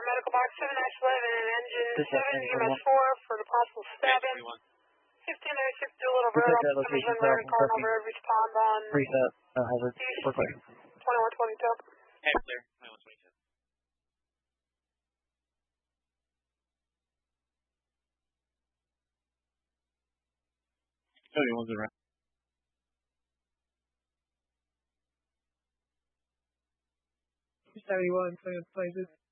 medical box 7-11 and engine 7 EMS 4 for the possible stabbing. 1596 dual little bird officers on American Cardinal Road, respond on reset, hazard, we're clear. 2122. Okay, clear, 2122. Oh, you want to run? 71, places.